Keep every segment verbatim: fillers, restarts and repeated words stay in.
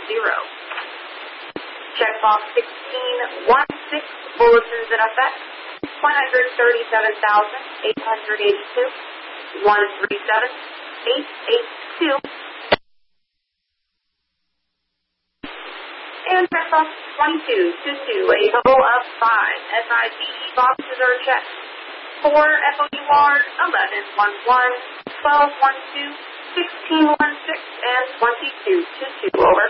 zero. Checkbox sixteen sixteen, bulletins in effect, one hundred thirty-seven thousand eight hundred eighty-two, one three seven eight eight two. And checkbox twenty-two twenty-two, a total of five S I P E boxes are checked. four F O U Rs, eleven eleven, twelve twelve, sixteen sixteen, and twenty-two twenty-two, over.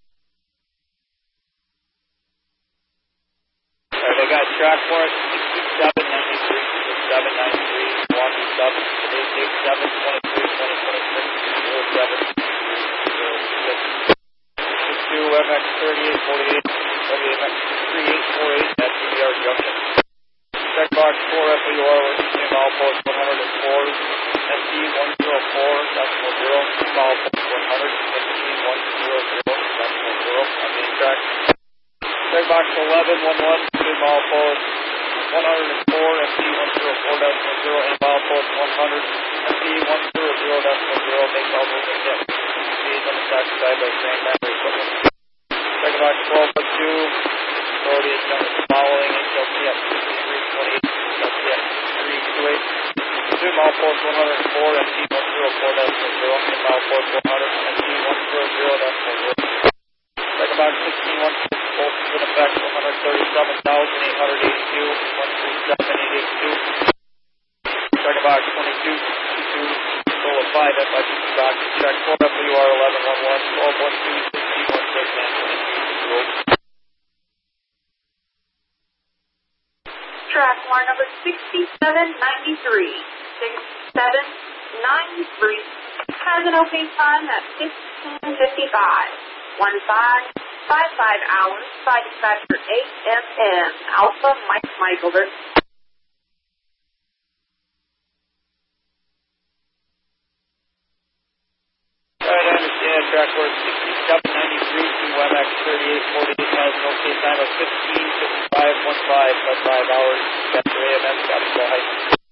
Alright, I got track for it, sixty-seven ninety-three, sixty-seven ninety-three, one seven, eight seven, twenty-three, twenty, twenty-six, zero seven, zero six, sixty-two, M X thirty-eight forty-eight, W M X thirty-eight forty-eight, at C B R Junction. Checkbox four F O U R, mile post one hundred four, S D one zero four, decimal zero, mile post one hundred, S D one zero zero, decimal zero, on main track. Checkbox eleven one one, mile post one hundred four, S D one zero four, decimal zero, and mile post one hundred, S D one zero zero, decimal zero, make all moving hit. Speed on the track side by train battery equipment. Checkbox twelve two, authority is following until T F three twenty-eight, until T F three twenty-eight. Two mile post one hundred four, S D one zero four, decimal zero, and mile post one hundred, S D one zero zero, decimal zero. Checkbox sixteen one six, both in effect, one hundred thirty-seven thousand eight hundred eighty-two, one three seven eight eight two. Checkbox twenty-two twenty-two, total of five F I P box, check four F O U R eleven eleven, twelve twelve, sixteen sixteen, and twenty-two twenty-two. Track line number sixty-seven ninety-three, sixty-seven ninety-three, has an opening time at fifteen fifty-five, one five five five hours, by dispatcher eight M M, Alpha Mike Mike, over. Alright, I understand. Track work sixty-seven ninety-three to M X thirty-eight forty-eight has an OK time of fifteen fifty-five, one five five five hours. Dispatcher A M M, Scottsdale Heights.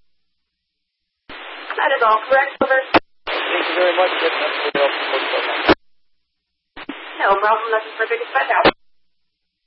That is all correct, over. Thank you very much. That's for the No problem. That's for the dispatch out.